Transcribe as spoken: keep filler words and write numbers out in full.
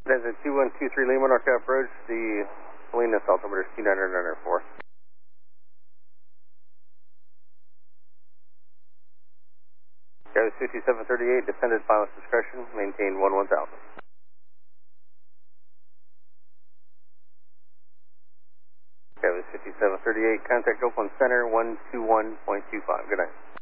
Desert two one two three Lima, North Cap Approach, the Salinas altimeter is two nine nine four. Travis fifty-seven thirty-eight, descended pilot's discretion, maintain one one thousand. Travis fifty-seven thirty-eight, contact Oakland Center one two one point two five, good night.